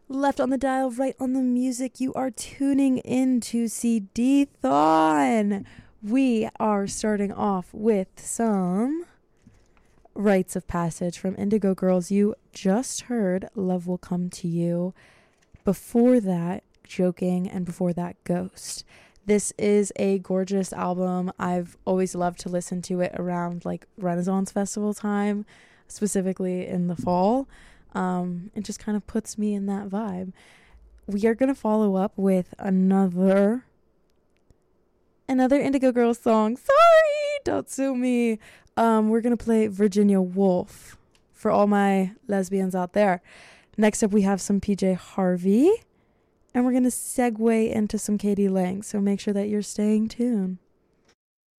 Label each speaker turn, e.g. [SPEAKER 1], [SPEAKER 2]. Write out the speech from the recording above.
[SPEAKER 1] Left on the dial, right on the music. You are tuning in to CD-thon. We are starting off with some Rites of Passage from Indigo Girls. You just heard Love Will Come to You. Before that, Joking, and before that, Ghost. This is a gorgeous album. I've always loved to listen to it around like Renaissance Festival time, specifically in the fall. It just kind of puts me in that vibe. We are going to follow up with another Indigo Girls song. Sorry, don't sue me. We're going to play Virginia Woolf for all my lesbians out there. Next up, we have some PJ Harvey, and we're going to segue into some Katie Lang, so make sure that you're staying tuned.